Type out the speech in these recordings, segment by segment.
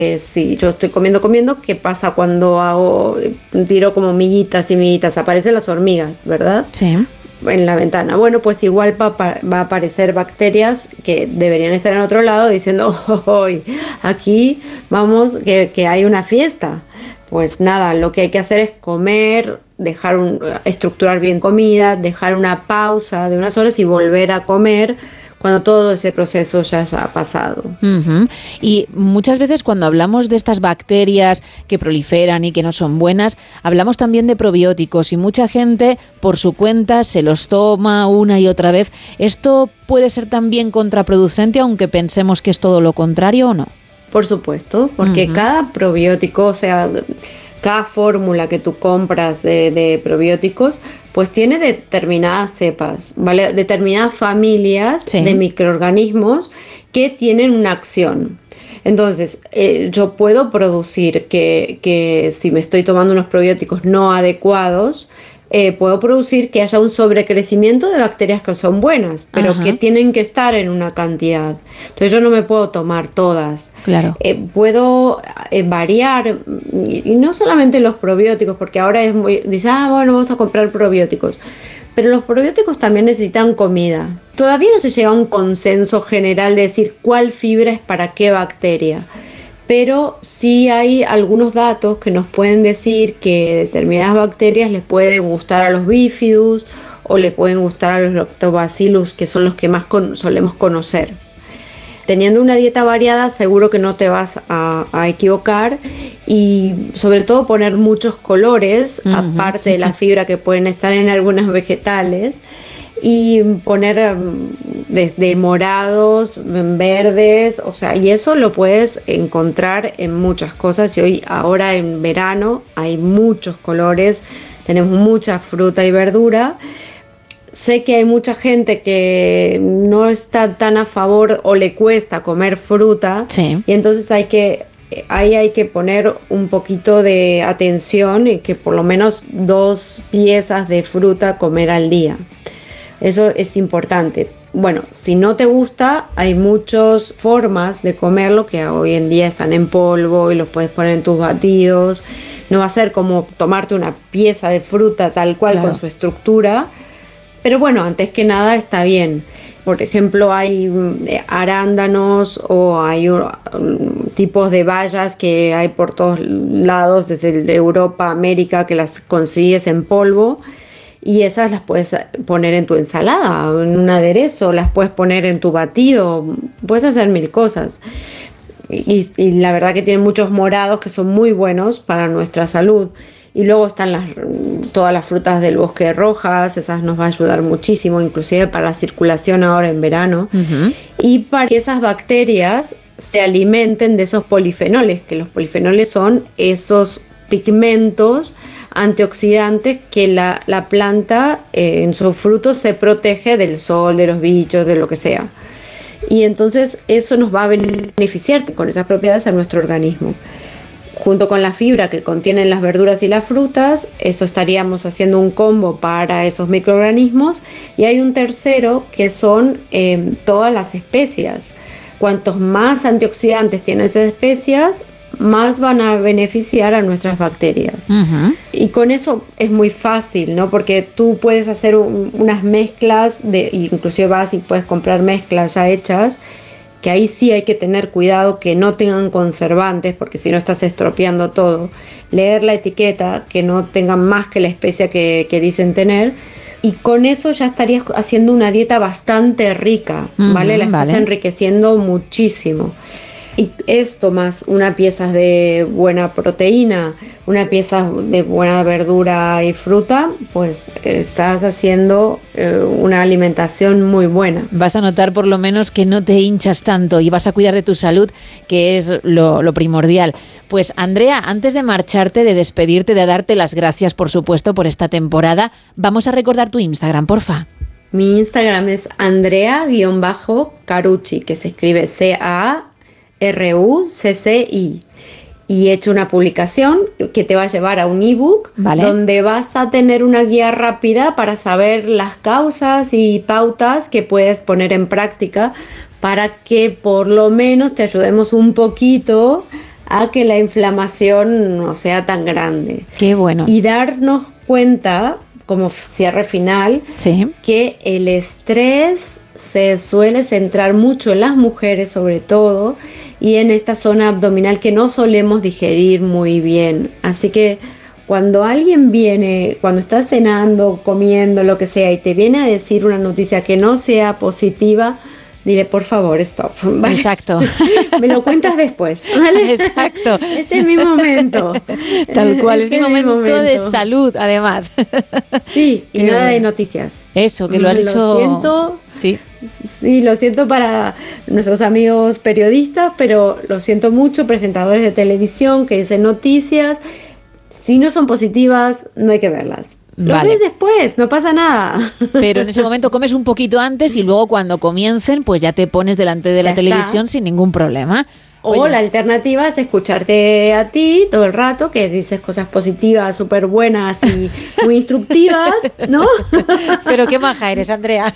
Si yo estoy comiendo, ¿qué pasa cuando tiro como miguitas y miguitas? Aparecen las hormigas, ¿verdad? Sí. En la ventana. Bueno, pues igual va a aparecer bacterias que deberían estar en otro lado diciendo, hoy aquí vamos, que hay una fiesta. Pues nada, lo que hay que hacer es comer, estructurar bien comida, dejar una pausa de unas horas y volver a comer cuando todo ese proceso ya ha pasado. Uh-huh. Y muchas veces cuando hablamos de estas bacterias que proliferan y que no son buenas, hablamos también de probióticos y mucha gente por su cuenta se los toma una y otra vez. ¿Esto puede ser también contraproducente aunque pensemos que es todo lo contrario o no? Por supuesto, porque cada probiótico, o sea, cada fórmula que tú compras de probióticos, pues tiene determinadas cepas, ¿vale? Determinadas familias de microorganismos que tienen una acción. Entonces, yo puedo producir que si me estoy tomando unos probióticos no adecuados, puedo producir que haya un sobrecrecimiento de bacterias que son buenas, pero que tienen que estar en una cantidad. Entonces yo no me puedo tomar todas. Claro. Puedo variar, y no solamente los probióticos, porque ahora dice, bueno, vamos a comprar probióticos. Pero los probióticos también necesitan comida. Todavía no se llega a un consenso general de decir cuál fibra es para qué bacteria. Pero sí hay algunos datos que nos pueden decir que determinadas bacterias les pueden gustar a los bífidus o les pueden gustar a los lactobacillus, que son los que más solemos conocer. Teniendo una dieta variada seguro que no te vas a equivocar, y sobre todo poner muchos colores, aparte de la fibra que pueden estar en algunos vegetales, y poner desde morados, verdes, o sea, y eso lo puedes encontrar en muchas cosas. Y ahora en verano hay muchos colores, tenemos mucha fruta y verdura. Sé que hay mucha gente que no está tan a favor o le cuesta comer fruta, y entonces hay que poner un poquito de atención y que por lo menos 2 piezas de fruta comer al día. Eso es importante. Bueno, si no te gusta, hay muchas formas de comerlo que hoy en día están en polvo y los puedes poner en tus batidos. No va a ser como tomarte una pieza de fruta tal cual, con su estructura. Pero bueno, antes que nada está bien. Por ejemplo, hay arándanos o hay tipos de bayas que hay por todos lados, desde Europa, América, que las consigues en polvo. Y esas las puedes poner en tu ensalada, en un aderezo, las puedes poner en tu batido, puedes hacer 1000 cosas. Y la verdad que tienen muchos morados que son muy buenos para nuestra salud. Y luego están todas las frutas del bosque rojas, esas nos va a ayudar muchísimo, inclusive para la circulación ahora en verano. Y para que esas bacterias se alimenten de esos polifenoles, que los polifenoles son esos pigmentos antioxidantes que la planta en sus frutos se protege del sol, de los bichos, de lo que sea. Y entonces eso nos va a beneficiar con esas propiedades a nuestro organismo. Junto con la fibra que contienen las verduras y las frutas, eso estaríamos haciendo un combo para esos microorganismos. Y hay un tercero que son todas las especias. Cuantos más antioxidantes tienen esas especias, más van a beneficiar a nuestras bacterias. Y con eso es muy fácil, ¿no? Porque tú puedes hacer unas mezclas, inclusive vas y puedes comprar mezclas ya hechas, que ahí sí hay que tener cuidado que no tengan conservantes, porque si no estás estropeando todo. Leer la etiqueta, que no tengan más que la especia que dicen tener, y con eso ya estarías haciendo una dieta bastante rica, ¿vale? La estás enriqueciendo muchísimo. Y esto más una pieza de buena proteína, una pieza de buena verdura y fruta, pues estás haciendo una alimentación muy buena. Vas a notar por lo menos que no te hinchas tanto y vas a cuidar de tu salud, que es lo primordial. Pues Andrea, antes de marcharte, de despedirte, de darte las gracias, por supuesto, por esta temporada, vamos a recordar tu Instagram, porfa. Mi Instagram es Andrea_Carucci, que se escribe CARUCCI, y he hecho una publicación que te va a llevar a un ebook, donde vas a tener una guía rápida para saber las causas y pautas que puedes poner en práctica para que por lo menos te ayudemos un poquito a que la inflamación no sea tan grande. Qué bueno. Y darnos cuenta, como cierre final, sí, que el estrés se suele centrar mucho en las mujeres sobre todo y en esta zona abdominal que no solemos digerir muy bien. Así que cuando alguien viene, cuando estás cenando, comiendo, lo que sea, y te viene a decir una noticia que no sea positiva, dile, por favor, stop. ¿Vale? Exacto. Me lo cuentas después, ¿vale? Exacto. Este es mi momento. Tal cual, es mi momento de salud, además. Sí, y nada de noticias. Eso, que lo has dicho. Lo siento. Sí. Sí, lo siento para nuestros amigos periodistas, pero lo siento mucho, presentadores de televisión que dicen noticias. Si no son positivas, no hay que verlas. Lo ves después, no pasa nada. Pero en ese momento comes un poquito antes y luego cuando comiencen, pues ya te pones delante de la televisión sin ningún problema. O la alternativa es escucharte a ti todo el rato, que dices cosas positivas, súper buenas y muy instructivas, ¿no? Pero qué maja eres, Andrea.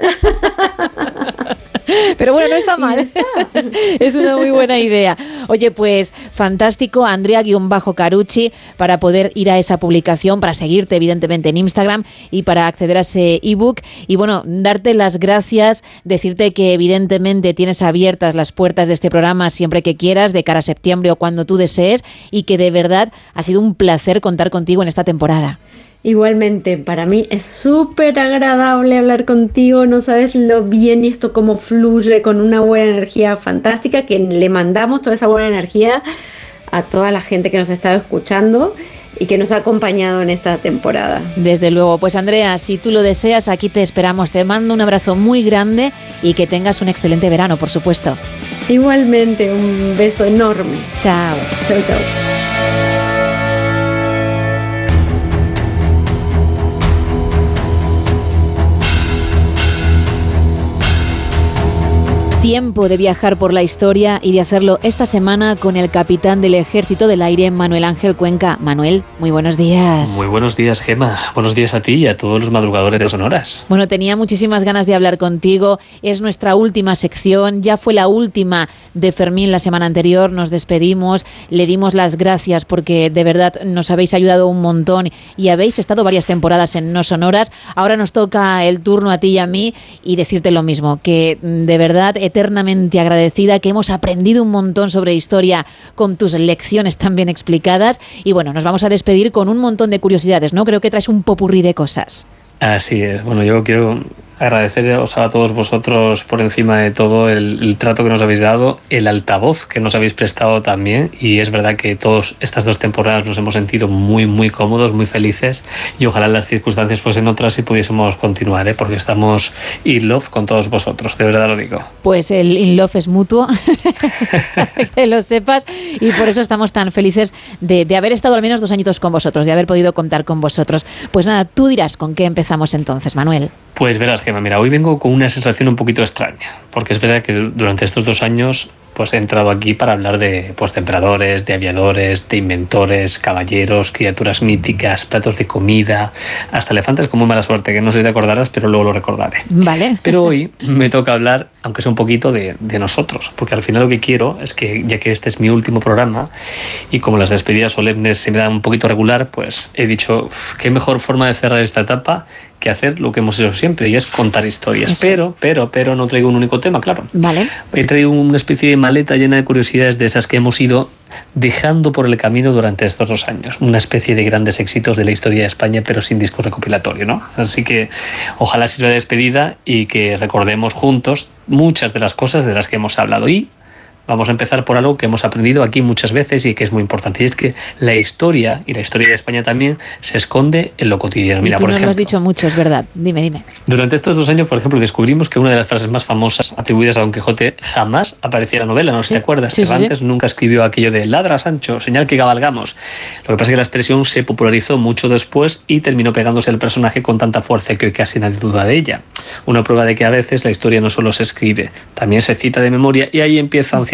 Pero bueno, no está mal. Es una muy buena idea. Oye, pues fantástico, Andrea-Carucci, para poder ir a esa publicación, para seguirte evidentemente en Instagram y para acceder a ese ebook. Y bueno, darte las gracias, decirte que evidentemente tienes abiertas las puertas de este programa siempre que quieras, de cara a septiembre o cuando tú desees, y que de verdad ha sido un placer contar contigo en esta temporada. Igualmente, para mí es súper agradable hablar contigo, no sabes lo bien y esto cómo fluye con una buena energía fantástica, que le mandamos toda esa buena energía a toda la gente que nos ha estado escuchando y que nos ha acompañado en esta temporada. Desde luego, pues Andrea, si tú lo deseas, aquí te esperamos, te mando un abrazo muy grande y que tengas un excelente verano, por supuesto. Igualmente, un beso enorme. Chao. Chao, chao. Tiempo de viajar por la historia y de hacerlo esta semana con el capitán del Ejército del Aire, Manuel Ángel Cuenca. Manuel, muy buenos días. Muy buenos días, Gema. Buenos días a ti y a todos los madrugadores de Sonoras. Bueno, tenía muchísimas ganas de hablar contigo. Es nuestra última sección. Ya fue la última de Fermín la semana anterior. Nos despedimos. Le dimos las gracias porque de verdad nos habéis ayudado un montón y habéis estado varias temporadas en No Sonoras. Ahora nos toca el turno a ti y a mí y decirte lo mismo, que de verdad eternamente agradecida, que hemos aprendido un montón sobre historia con tus lecciones tan bien explicadas. Y bueno, nos vamos a despedir con un montón de curiosidades, ¿no? Creo que traes un popurrí de cosas. Así es. Bueno, yo quiero agradeceros a todos vosotros por encima de todo el trato que nos habéis dado, el altavoz que nos habéis prestado también, y es verdad que todas estas 2 temporadas nos hemos sentido muy muy cómodos, muy felices, y ojalá las circunstancias fuesen otras y pudiésemos continuar, porque estamos in love con todos vosotros, de verdad lo digo. Pues el in love es mutuo, que lo sepas, y por eso estamos tan felices de haber estado al menos 2 añitos con vosotros, de haber podido contar con vosotros. Pues nada, tú dirás con qué empezamos entonces, Manuel. Pues verás, Gemma, mira, hoy vengo con una sensación un poquito extraña, porque es verdad que durante estos 2 años pues he entrado aquí para hablar de emperadores, de aviadores, de inventores, caballeros, criaturas míticas, platos de comida, hasta elefantes con muy mala suerte, que no sé si te acordarás, pero luego lo recordaré. Vale. Pero hoy me toca hablar, aunque sea un poquito, de nosotros, porque al final lo que quiero es que, ya que este es mi último programa, y como las despedidas solemnes se me dan un poquito regular, pues he dicho, qué mejor forma de cerrar esta etapa que hacer lo que hemos hecho siempre, y es contar historias. Pero no traigo un único tema, claro. Vale. He traído una especie de maleta llena de curiosidades de esas que hemos ido dejando por el camino durante estos 2 años. Una especie de grandes éxitos de la historia de España, pero sin disco recopilatorio, ¿no? Así que ojalá sirva de despedida y que recordemos juntos muchas de las cosas de las que hemos hablado. Y vamos a empezar por algo que hemos aprendido aquí muchas veces y que es muy importante, y es que la historia, y la historia de España también, se esconde en lo cotidiano. Mira, y tú por nos ejemplo, lo has dicho mucho, es verdad. Dime. Durante estos 2 años, por ejemplo, descubrimos que una de las frases más famosas atribuidas a Don Quijote jamás aparecía en la novela, no sé si te acuerdas. Cervantes nunca escribió aquello de ladra, Sancho, señal que cabalgamos. Lo que pasa es que la expresión se popularizó mucho después y terminó pegándose al personaje con tanta fuerza que hoy casi nadie duda de ella. Una prueba de que a veces la historia no solo se escribe, también se cita de memoria, y ahí empiezan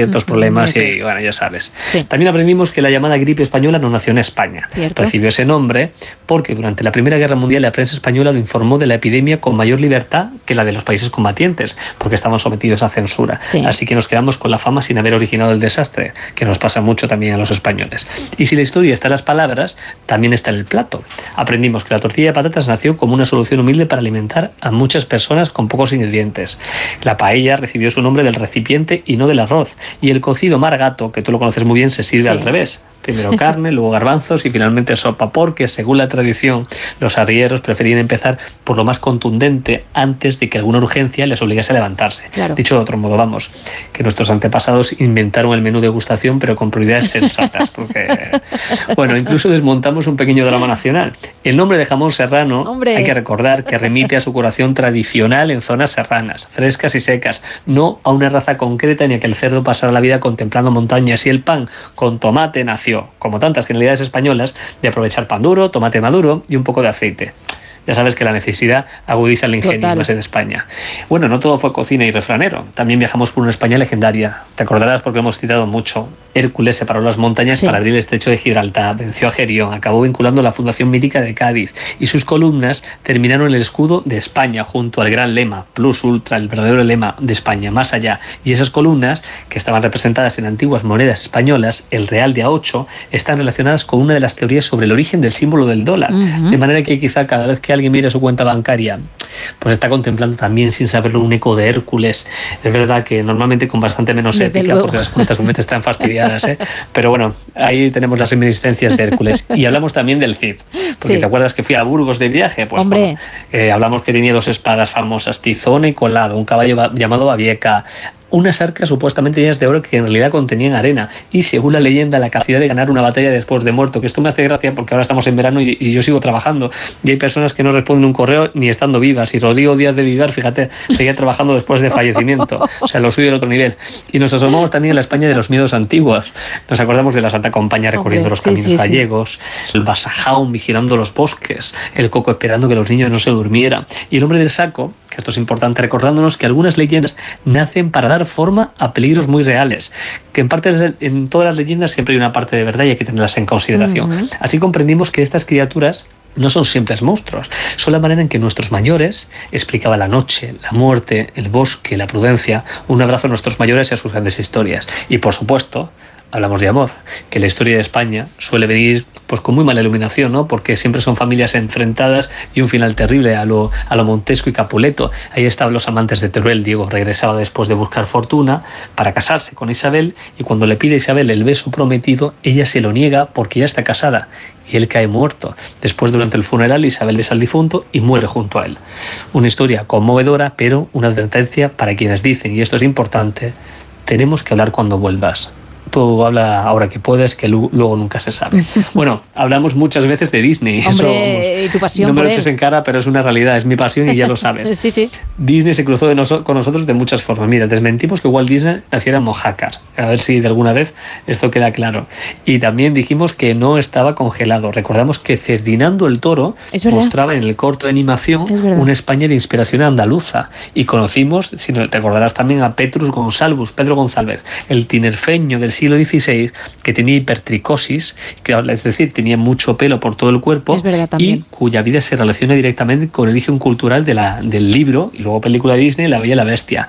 ciertos problemas eso es. y, bueno, ya sabes. Sí. También aprendimos que la llamada gripe española no nació en España. Cierto. Recibió ese nombre porque durante la Primera Guerra Mundial la prensa española lo informó de la epidemia con mayor libertad que la de los países combatientes, porque estaban sometidos a censura. Sí. Así que nos quedamos con la fama sin haber originado el desastre, que nos pasa mucho también a los españoles. Y si la historia está en las palabras, también está en el plato. Aprendimos que la tortilla de patatas nació como una solución humilde para alimentar a muchas personas con pocos ingredientes. La paella recibió su nombre del recipiente y no del arroz. Y el cocido maragato, que tú lo conoces muy bien, se sirve al revés. Primero carne, luego garbanzos y finalmente sopa, porque según la tradición, los arrieros preferían empezar por lo más contundente antes de que alguna urgencia les obligase a levantarse. Claro. Dicho de otro modo, vamos, que nuestros antepasados inventaron el menú degustación, pero con prioridades sensatas, porque, bueno, incluso desmontamos un pequeño drama nacional. El nombre de jamón serrano, ¡Hombre! Hay que recordar que remite a su curación tradicional en zonas serranas, frescas y secas, no a una raza concreta ni a que el cerdo pasara la vida contemplando montañas, y el pan con tomate nació, como tantas generalidades españolas, de aprovechar pan duro, tomate maduro y un poco de aceite. Ya sabes que la necesidad agudiza el ingenio, Total. más en España. Bueno, no todo fue cocina y refranero. También viajamos por una España legendaria. Te acordarás porque hemos citado mucho. Hércules separó las montañas para abrir el estrecho de Gibraltar, venció a Gerión, acabó vinculando la fundación mítica de Cádiz, y sus columnas terminaron en el escudo de España junto al gran lema, plus ultra, el verdadero lema de España, más allá. Y esas columnas, que estaban representadas en antiguas monedas españolas, el real de A8, están relacionadas con una de las teorías sobre el origen del símbolo del dólar. De manera que quizá cada vez que alguien mire su cuenta bancaria, pues está contemplando también, sin saberlo, un eco de Hércules. Es verdad que normalmente con bastante menos ética, porque las cuentas realmente están fastidiadas, ¿eh? Pero bueno, ahí tenemos las reminiscencias de Hércules. Y hablamos también del Cid, porque ¿te acuerdas que fui a Burgos de viaje? Pues hombre, bueno, hablamos que tenía dos espadas famosas, Tizona y Colado, un caballo llamado Babieca, unas arcas supuestamente llenas de oro que en realidad contenían arena, y según la leyenda la capacidad de ganar una batalla después de muerto, que esto me hace gracia porque ahora estamos en verano y yo sigo trabajando y hay personas que no responden un correo ni estando vivas, y Rodrigo Díaz de Vivar, fíjate, seguía trabajando después de fallecimiento, o sea, lo suyo del otro nivel. Y nos asomamos también a la España de los miedos antiguos, nos acordamos de la Santa Compañía recorriendo los caminos gallegos, el Basajaun vigilando los bosques, el Coco esperando que los niños no se durmieran, y el hombre del saco, que esto es importante, recordándonos que algunas leyendas nacen para dar forma a peligros muy reales, que en todas las leyendas siempre hay una parte de verdad y hay que tenerlas en consideración. Así comprendimos que estas criaturas no son simples monstruos, son la manera en que nuestros mayores explicaban la noche, la muerte, el bosque, la prudencia. Un abrazo a nuestros mayores y a sus grandes historias. Y por supuesto, hablamos de amor, que la historia de España suele venir pues con muy mala iluminación, ¿no? Porque siempre son familias enfrentadas y un final terrible a lo Montesco y Capuleto. Ahí estaban los amantes de Teruel. Diego regresaba después de buscar fortuna para casarse con Isabel, y cuando le pide a Isabel el beso prometido, ella se lo niega porque ya está casada y él cae muerto. Después, durante el funeral, Isabel besa al difunto y muere junto a él. Una historia conmovedora, pero una advertencia para quienes dicen, y esto es importante: tenemos que hablar cuando vuelvas. Tú habla ahora que puedes, que luego nunca se sabe. Bueno, hablamos muchas veces de Disney. Hombre, eso, y tu pasión no me por lo eches él. en cara, pero es una realidad, es mi pasión y ya lo sabes. Sí. Disney se cruzó con nosotros de muchas formas. Mira, desmentimos que Walt Disney naciera en Mojácar. A ver si de alguna vez esto queda claro. Y también dijimos que no estaba congelado. Recordamos que Ferdinando el Toro mostraba en el corto de animación una España de inspiración andaluza. Y conocimos, si no te acordarás, también a Pedro González, el tinerfeño del siglo XVI, que tenía hipertricosis, es decir, tenía mucho pelo por todo el cuerpo, y cuya vida se relaciona directamente con el origen cultural del libro y luego película de Disney, La Bella y la Bestia.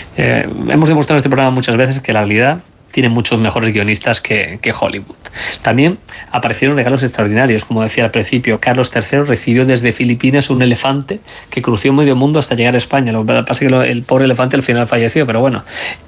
Hemos demostrado en este programa muchas veces que la realidad tiene muchos mejores guionistas que Hollywood. También aparecieron regalos extraordinarios, como decía al principio. Carlos III recibió desde Filipinas un elefante que cruzó medio mundo hasta llegar a España. Lo que pasa es que el pobre elefante al final falleció, pero bueno.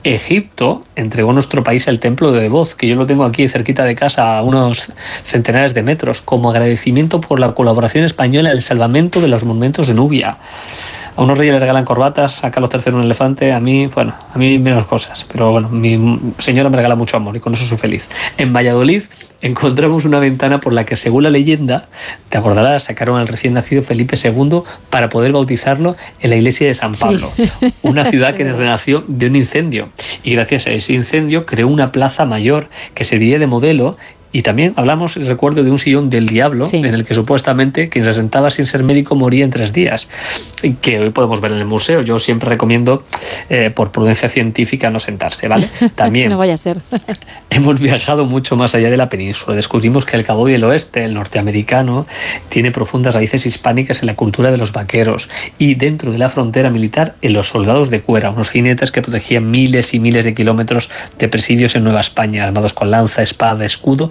Egipto entregó a nuestro país el templo de Devoz, que yo lo tengo aquí cerquita de casa, a unos centenares de metros, como agradecimiento por la colaboración española en el salvamento de los monumentos de Nubia. A unos reyes les regalan corbatas, a Carlos III un elefante, a mí menos cosas. Pero bueno, mi señora me regala mucho amor y con eso soy feliz. En Valladolid encontramos una ventana por la que, según la leyenda, te acordarás, sacaron al recién nacido Felipe II para poder bautizarlo en la iglesia de San Pablo, una ciudad que renació de un incendio. Y gracias a ese incendio creó una plaza mayor que serviría de modelo Y también hablamos, recuerdo, de un sillón del diablo, en el que supuestamente quien se sentaba sin ser médico moría en 3 días, que hoy podemos ver en el museo. Yo siempre recomiendo, por prudencia científica, no sentarse, ¿vale? También no vaya a ser. Hemos viajado mucho más allá de la península. Descubrimos que el Cabo del Oeste, el norteamericano, tiene profundas raíces hispánicas en la cultura de los vaqueros, y dentro de la frontera militar en los soldados de cuera, unos jinetes que protegían miles y miles de kilómetros de presidios en Nueva España, armados con lanza, espada, escudo